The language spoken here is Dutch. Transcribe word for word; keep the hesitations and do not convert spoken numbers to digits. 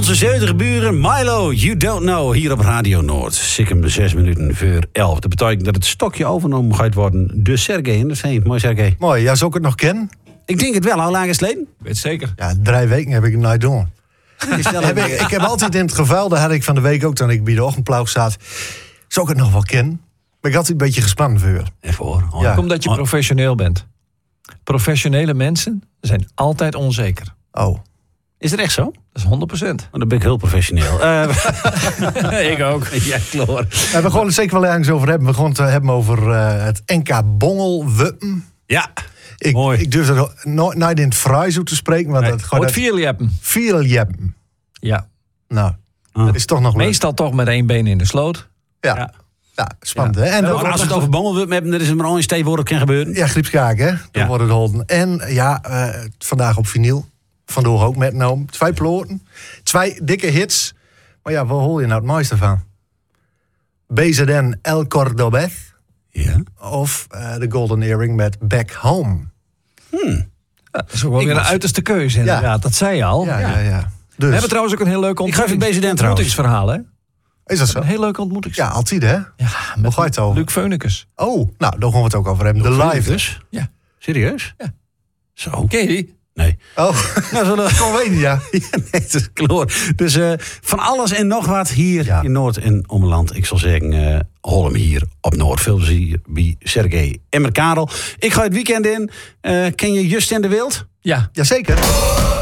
Onze zuidige buren, Milo, You Don't Know, hier op Radio Noord. Sikkem zes minuten voor elf. Dat betekent dat het stokje overgenomen gaat worden. De Sergej in de Veen. Mooi, Sergej. Mooi, ja, zou ik het nog kennen? Ik denk het wel. Hoe lang is het geleden? Weet zeker. Ja, drie weken heb ik het nooit doen. heb ik, ik heb altijd in het geval, daar had ik van de week ook toen ik bij de ochtendploeg zat. Zou ik het nog wel kennen? Maar ik had het een beetje gespannen voor. Even hoor. Oh, Ja. Omdat je professioneel bent. Professionele mensen zijn altijd onzeker. Oh. Is het echt zo? Dat is honderd procent. Oh, dan ben ik heel professioneel. Uh, Ik ook. ja, kloor. Ja, we gaan het zeker wel ergens over hebben. We gaan het uh, hebben over uh, het N K Bongelwuppen. Ja, Ik, mooi. ik durf er nooit no, in het fraai zo te spreken. Want Nee. dat Goed gaat vier jeppen. veel jeppen. Ja. Nou, Ah. dat is toch nog leuk. Meestal toch met één been in de sloot. Ja, Ja. ja. spannend hè. En En dan als we het over Bongelwup hebben, dan is het maar één steekwoord dat kan gebeuren. Ja, griepskaak hè. Dan Ja. wordt het holden. En ja, uh, vandaag op vinyl. Vandoor ook metgenomen. Twee ploten. Twee dikke hits. Maar ja, waar hol je nou het mooiste van? B Z N El Cordobés. Ja. Of uh, de Golden Earring met Back Home. Ja, dat is ook wel Ik weer een was- uiterste keuze inderdaad. Ja. Dat zei je al. Ja, ja, ja. Dus, We hebben trouwens ook een heel leuk Ik ga even ontmoetings- B Z N trouwens. ontmoetingsverhaal. Hè? is dat zo? Een heel leuk ontmoetings. Ja, altijd hè. Ja, Hoe met ga je het over? Luc Feunekes. Oh, nou, daar gaan we het ook over hebben. De live. Dus? Ja. Serieus? Ja. Zo. Ken je die? Nee. Oh, Nou, zullen we... gewoon weten, ja. Ja, nee, het is kloor. Dus uh, van alles en nog wat hier Ja. in Noord en Ommeland. Ik zal zeggen, uh, hol hem hier op Noord. Veel plezier bij Sergej en met Karel. Ik ga het weekend in. Uh, ken je Justin de Wild? Ja. Jazeker.